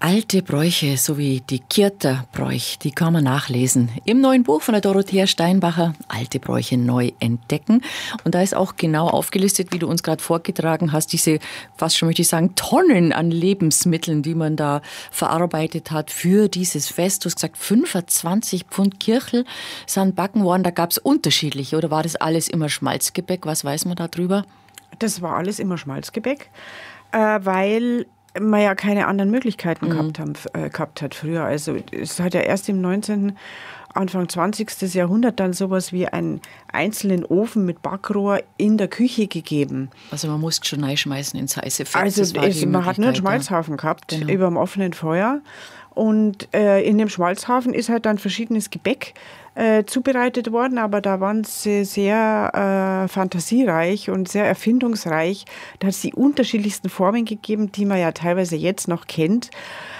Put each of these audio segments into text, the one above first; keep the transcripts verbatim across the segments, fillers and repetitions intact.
Alte Bräuche sowie die Kärntner Bräuche, die kann man nachlesen im neuen Buch von der Dorothea Steinbacher, Alte Bräuche neu entdecken. Und da ist auch genau aufgelistet, wie du uns gerade vorgetragen hast, diese, fast schon möchte ich sagen, Tonnen an Lebensmitteln, die man da verarbeitet hat für dieses Fest. Du hast gesagt, fünfundzwanzig Pfund Kirchel sind backen worden. Da gab es unterschiedliche, oder war das alles immer Schmalzgebäck? Was weiß man da drüber? Das war alles immer Schmalzgebäck, äh, weil man ja keine anderen Möglichkeiten mhm. gehabt, haben, äh, gehabt hat früher. Also es hat ja erst im neunzehnten. Anfang zwanzigsten. Jahrhundert dann sowas wie einen einzelnen Ofen mit Backrohr in der Küche gegeben. Also man musste schon reinschmeißen ins heiße Fett. Also es, man hat nur einen Schmalzhafen gehabt, genau, über dem offenen Feuer. Und äh, in dem Schmalzhafen ist halt dann verschiedenes Gebäck äh, zubereitet worden, aber da waren sie sehr äh, fantasiereich und sehr erfindungsreich. Da hat es die unterschiedlichsten Formen gegeben, die man ja teilweise jetzt noch kennt.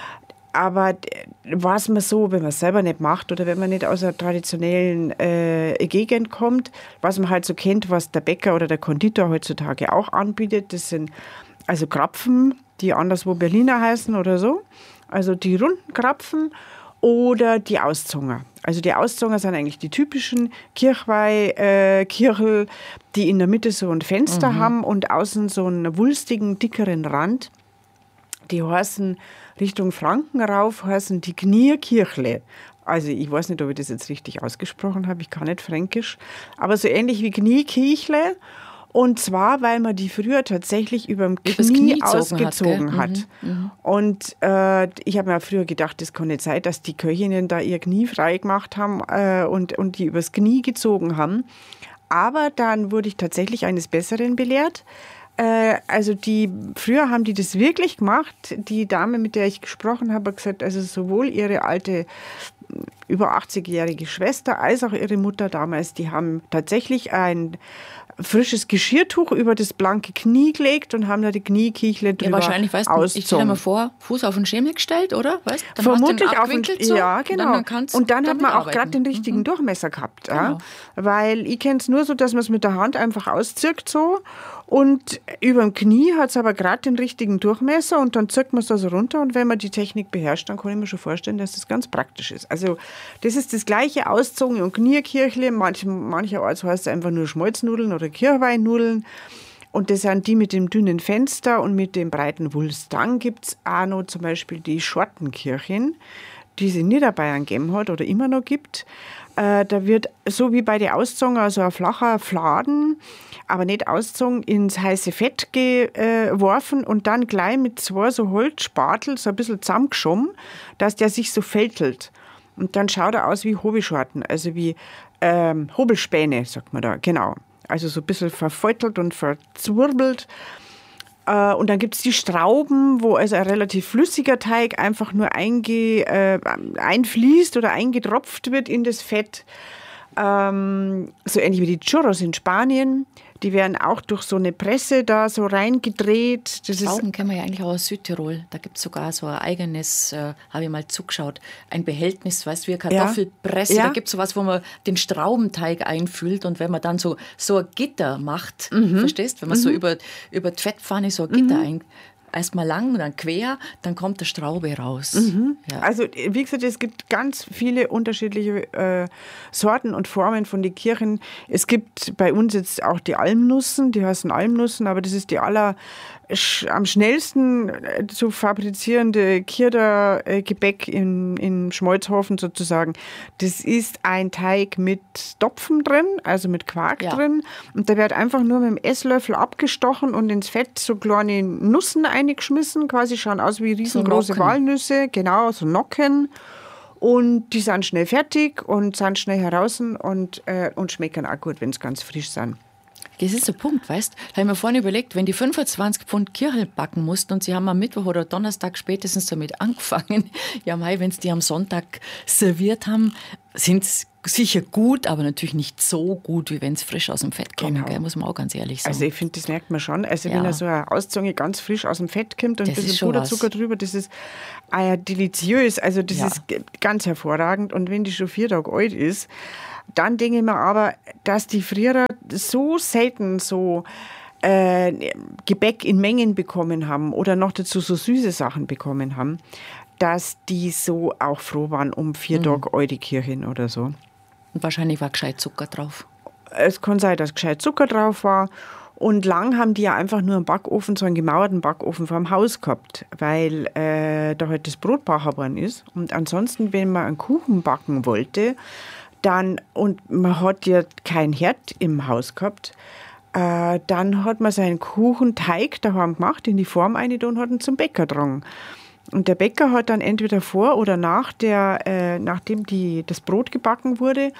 Aber was man so, wenn man es selber nicht macht oder wenn man nicht aus einer traditionellen äh, Gegend kommt, was man halt so kennt, was der Bäcker oder der Konditor heutzutage auch anbietet, das sind also Krapfen, die anderswo Berliner heißen oder so. Also die runden Krapfen oder die Auszunger. Also die Auszunger sind eigentlich die typischen Kirchweih, äh, Kirchel, die in der Mitte so ein Fenster mhm. haben und außen so einen wulstigen, dickeren Rand. Die heißen Richtung Franken rauf, heißen die Gnierkirchle. Also ich weiß nicht, ob ich das jetzt richtig ausgesprochen habe, ich kann nicht Fränkisch, aber so ähnlich wie Kniekirchle. Und zwar, weil man die früher tatsächlich über dem Knie, Knie ausgezogen hat. hat. Mhm, mhm. Und äh, ich habe mir früher gedacht, das kann nicht sein, dass die Köchinnen da ihr Knie frei gemacht haben äh, und, und die übers Knie gezogen haben. Aber dann wurde ich tatsächlich eines Besseren belehrt. Äh, also die, früher haben die das wirklich gemacht. Die Dame, mit der ich gesprochen habe, hat gesagt, also sowohl ihre alte über achtzigjährige Schwester als auch ihre Mutter damals, die haben tatsächlich ein frisches Geschirrtuch über das blanke Knie gelegt und haben da die Kniekichle drüber ausgezogen. Ja, wahrscheinlich, weißt du, ich stelle mir vor, Fuß auf den Schemel gestellt, oder? Weißt, dann vermutlich hast du auf den so, ja, genau. Und dann, und dann hat man auch gerade den richtigen mhm. Durchmesser gehabt. Genau. Ja? Weil ich kenne es nur so, dass man es mit der Hand einfach auszirkt so und über dem Knie hat es aber gerade den richtigen Durchmesser und dann zirkt man es da so runter und wenn man die Technik beherrscht, dann kann ich mir schon vorstellen, dass das ganz praktisch ist. Also das ist das gleiche Auszogen und Kniekirchle, manch, mancherorts heißt es einfach nur Schmalznudeln oder Kirchweihnudeln. Und das sind die mit dem dünnen Fenster und mit dem breiten Wulst. Dann gibt es auch noch zum Beispiel die Schortenkirchen, die es in Niederbayern gegeben hat oder immer noch gibt. Äh, da wird so wie bei den Auszogen, also ein flacher Fladen, aber nicht ausgezogen, ins heiße Fett geworfen und dann gleich mit zwei so Holzspatel so ein bisschen zusammengeschoben, dass der sich so fältelt. Und dann schaut er aus wie Hobelschorten, also wie ähm, Hobelspäne, sagt man da, genau. Also so ein bisschen verfeutelt und verzwirbelt. Äh, und dann gibt es die Strauben, wo also ein relativ flüssiger Teig einfach nur einge, äh, einfließt oder eingetropft wird in das Fett. Ähm, so ähnlich wie die Churros in Spanien. Die werden auch durch so eine Presse da so reingedreht. Das Trauben kennen wir ja eigentlich auch aus Südtirol. Da gibt es sogar so ein eigenes, äh, habe ich mal zugeschaut, ein Behältnis, weißt du, wie eine Kartoffelpresse. Ja. Da gibt es sowas, wo man den Straubenteig einfüllt und wenn man dann so, so ein Gitter macht, mhm. verstehst? Wenn man mhm. so über, über die Fettpfanne so ein Gitter mhm. ein erstmal lang und dann quer, dann kommt der Straube raus. Mhm. Ja. Also wie gesagt, es gibt ganz viele unterschiedliche äh, Sorten und Formen von den Kirchen. Es gibt bei uns jetzt auch die Almnussen, die heißen Almnussen, aber das ist die aller sch- am schnellsten äh, zu fabrizierende Kirchweih-Gebäck in, in Schmalzhofen sozusagen. Das ist ein Teig mit Topfen drin, also mit Quark ja. drin und da wird einfach nur mit dem Esslöffel abgestochen und ins Fett so kleine Nussen eingeschmissen, quasi schauen aus wie riesengroße so Walnüsse, genau, so Nocken. Und die sind schnell fertig und sind schnell heraus und, äh, und schmecken auch gut, wenn sie ganz frisch sind. Das ist der Punkt, weißt du? Da habe ich mir vorhin überlegt, wenn die fünfundzwanzig Pfund Kirchel backen mussten und sie haben am Mittwoch oder Donnerstag spätestens damit angefangen, ja mei, wenn sie die am Sonntag serviert haben, sind es sicher gut, aber natürlich nicht so gut, wie wenn es frisch aus dem Fett kommt, genau. Gell, muss man auch ganz ehrlich sagen. Also ich finde, das merkt man schon. Also ja. wenn er so eine Auszunge ganz frisch aus dem Fett kommt und das ein bisschen Puderzucker was. drüber, das ist äh, deliziös, also das ja. ist ganz hervorragend. Und wenn die schon vier Tage alt ist, dann denke ich mir aber, dass die früher so selten so äh, Gebäck in Mengen bekommen haben oder noch dazu so süße Sachen bekommen haben, dass die so auch froh waren um vier mhm. Tage alte Kirchen oder so. Und wahrscheinlich war gescheit Zucker drauf. Es kann sein, dass gescheit Zucker drauf war. Und lang haben die ja einfach nur einen Backofen, so einen gemauerten Backofen vor dem Haus gehabt, weil äh, da halt das Brot backen worden ist. Und ansonsten, wenn man einen Kuchen backen wollte, dann, und man hat ja keinen Herd im Haus gehabt, äh, dann hat man seinen Kuchenteig daheim gemacht, in die Form eingetan und hat ihn zum Bäcker getragen. Und der Bäcker hat dann entweder vor oder nach der, äh, nachdem die, das Brot gebacken wurde,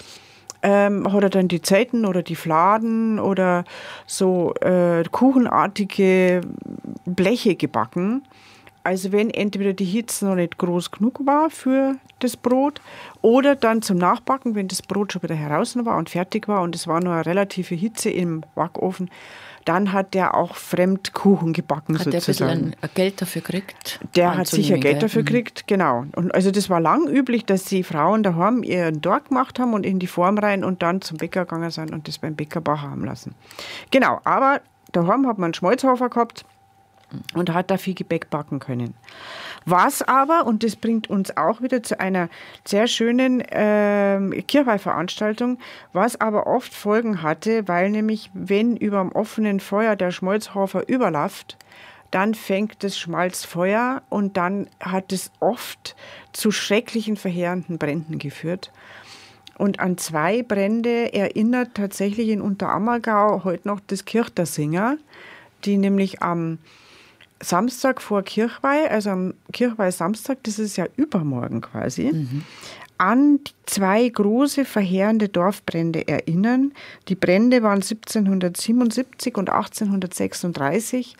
ähm, hat er dann die Zeiten oder die Fladen oder so äh, kuchenartige Bleche gebacken. Also wenn entweder die Hitze noch nicht groß genug war für das Brot oder dann zum Nachbacken, wenn das Brot schon wieder heraus war und fertig war und es war noch eine relative Hitze im Backofen, dann hat der auch Fremdkuchen gebacken hat sozusagen. Hat der ein bisschen Geld dafür gekriegt? Der hat sicher Geld gell? dafür gekriegt, mhm. genau. Und also das war lang üblich, dass die Frauen daheim ihren Dorf gemacht haben und in die Form rein und dann zum Bäcker gegangen sind und das beim Bäcker backen haben lassen. Genau, aber daheim hat man einen Schmalzhafer gehabt und hat da viel Gebäck backen können. Was aber, und das bringt uns auch wieder zu einer sehr schönen äh, Kirchweihveranstaltung, was aber oft Folgen hatte, weil nämlich, wenn über dem offenen Feuer der Schmalzhafer überläuft, dann fängt das Schmalzfeuer und dann hat es oft zu schrecklichen, verheerenden Bränden geführt. Und an zwei Brände erinnert tatsächlich in Unterammergau heute noch das Kirchtersinger, die nämlich am Samstag vor Kirchweih, also am Kirchweih-Samstag, das ist ja übermorgen quasi, mhm. an zwei große verheerende Dorfbrände erinnern. Die Brände waren siebzehnhundertsiebenundsiebzig und achtzehnhundertsechsunddreißig.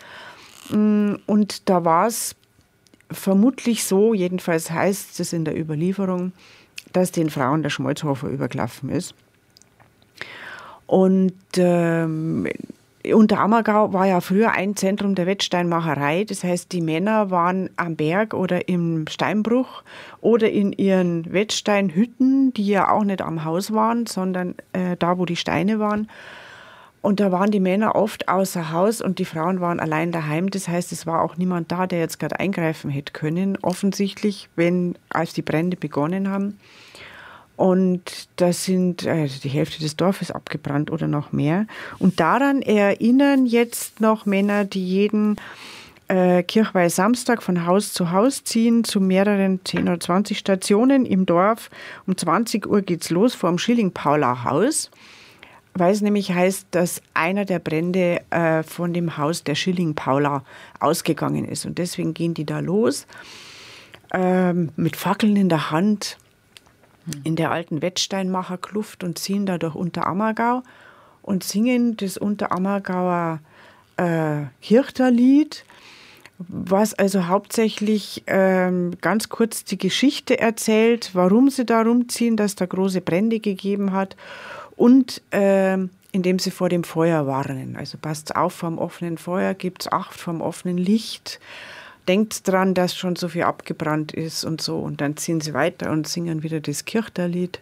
Und da war es vermutlich so, jedenfalls heißt es in der Überlieferung, dass den Frauen der Schmalzhafer übergelaufen ist. Und ähm, Unterammergau war ja früher ein Zentrum der Wettsteinmacherei. Das heißt, die Männer waren am Berg oder im Steinbruch oder in ihren Wettsteinhütten, die ja auch nicht am Haus waren, sondern äh, da, wo die Steine waren. Und da waren die Männer oft außer Haus und die Frauen waren allein daheim. Das heißt, es war auch niemand da, der jetzt gerade eingreifen hätte können. Offensichtlich, wenn als die Brände begonnen haben. Und da sind also die Hälfte des Dorfes abgebrannt oder noch mehr. Und daran erinnern jetzt noch Männer, die jeden äh, Kirchweih-Samstag von Haus zu Haus ziehen, zu mehreren zehn oder zwanzig Stationen im Dorf. Um zwanzig Uhr geht's los vor dem Schilling-Paula-Haus, weil es nämlich heißt, dass einer der Brände äh, von dem Haus der Schilling-Paula ausgegangen ist. Und deswegen gehen die da los äh, mit Fackeln in der Hand in der alten Wettsteinmacherkluft und ziehen da durch Unterammergau und singen das Unterammergauer äh, Kirchterlied, was also hauptsächlich ähm, ganz kurz die Geschichte erzählt, warum sie da rumziehen, dass da große Brände gegeben hat und äh, indem sie vor dem Feuer warnen. Also passt auf, vom offenen Feuer gibt's Acht, vom offenen Licht. Denkt dran, dass schon so viel abgebrannt ist und so. Und dann ziehen sie weiter und singen wieder das Kirchterlied.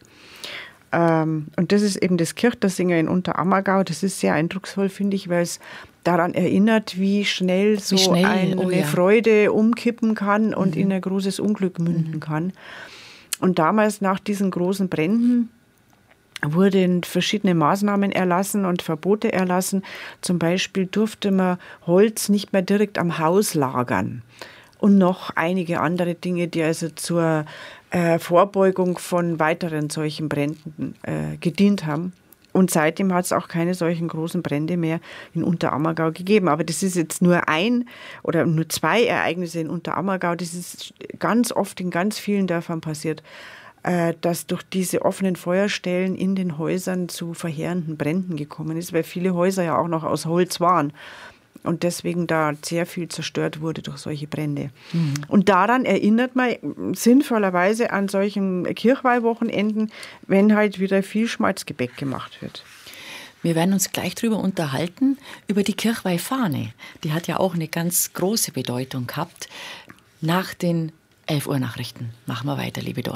Ähm, und das ist eben das Kirchtersinger in Unterammergau. Das ist sehr eindrucksvoll, finde ich, weil es daran erinnert, wie schnell so wie schnell, eine oh ja. Freude umkippen kann und mhm. in ein großes Unglück münden mhm. kann. Und damals nach diesen großen Bränden wurden verschiedene Maßnahmen erlassen und Verbote erlassen. Zum Beispiel durfte man Holz nicht mehr direkt am Haus lagern. Und noch einige andere Dinge, die also zur äh, Vorbeugung von weiteren solchen Bränden äh, gedient haben. Und seitdem hat es auch keine solchen großen Brände mehr in Unterammergau gegeben. Aber das ist jetzt nur ein oder nur zwei Ereignisse in Unterammergau. Das ist ganz oft in ganz vielen Dörfern passiert, dass durch diese offenen Feuerstellen in den Häusern zu verheerenden Bränden gekommen ist, weil viele Häuser ja auch noch aus Holz waren und deswegen da sehr viel zerstört wurde durch solche Brände. Mhm. Und daran erinnert man sinnvollerweise an solchen Kirchweihwochenenden, wenn halt wieder viel Schmalzgebäck gemacht wird. Wir werden uns gleich darüber unterhalten, über die Kirchweihfahne. Die hat ja auch eine ganz große Bedeutung gehabt. Nach den elf Uhr Nachrichten machen wir weiter, liebe Doro.